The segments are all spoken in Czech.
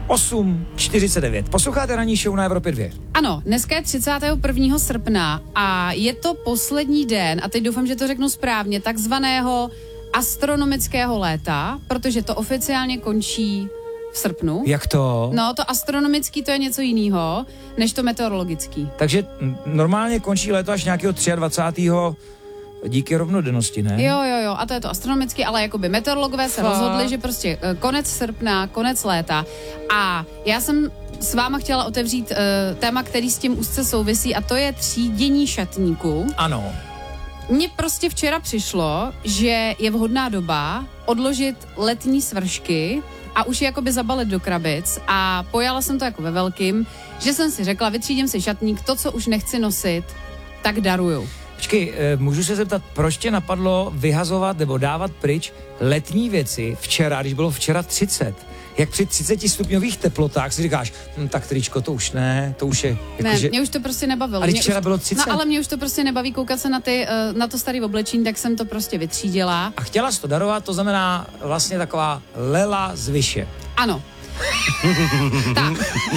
8:49. Posloucháte ranní show na Evropě 2. Ano, dneska je 31. srpna a je to poslední den, a teď doufám, že to řeknu správně, takzvaného astronomického léta, protože to oficiálně končí v srpnu. Jak to? No, to astronomický to je něco jiného, než to meteorologický. Takže normálně končí léto až nějakého 23. díky rovnodennosti, ne? Jo, a to je to astronomický, ale jakoby meteorologové se rozhodli, že prostě konec srpna, konec léta. A já jsem s váma chtěla otevřít téma, který s tím úzce souvisí, a to je třídění šatníků. Ano. Mně prostě včera přišlo, že je vhodná doba odložit letní svršky a už je jakoby zabalit do krabic, a pojala jsem to jako ve velkým, že jsem si řekla, vytřídím si šatník, to, co už nechci nosit, tak daruju. Počkej, můžu se zeptat, proč tě napadlo vyhazovat nebo dávat pryč letní věci včera, když bylo včera 30? Jak při 30 stupňových teplotách si říkáš, tak tričko, to už ne, to už je... Jako Ne, že... mě už to prostě nebavilo. Ale včera bylo 30. No ale mě už to prostě nebaví koukat se na to staré oblečení, tak jsem to prostě vytřídila. A chtěla jsi to darovat, to znamená vlastně taková lela z Vyše. Ano. Tak.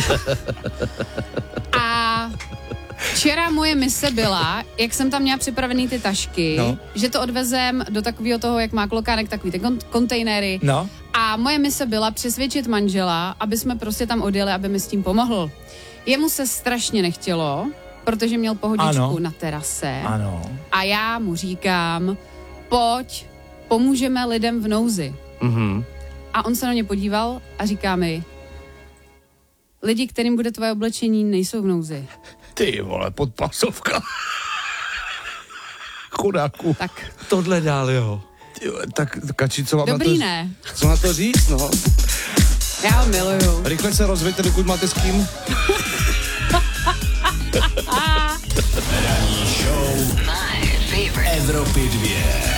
A včera moje mise byla, jak jsem tam měla připravený ty tašky, že to odvezem do takového toho, jak má klokánek, takový ty kontejnery. No. A moje mise byla přesvědčit manžela, aby jsme prostě tam odjeli, aby mi s tím pomohl. Jemu se strašně nechtělo, protože měl pohodičku na terase. Ano. A já mu říkám, pojď, pomůžeme lidem v nouzi. Mhm. A on se na mě podíval a říká mi, lidi, kterým bude tvoje oblečení, nejsou v nouzi. Ty vole, podpasovka. Chudáku. Tak. Tohle dál, jo. Tak Kači, co mám Dobrý, na to, ne? co na to říct, no? Já ho miluju. Rychle se rozvěďte, dokud máte s kým. Ranní show Evropy 2.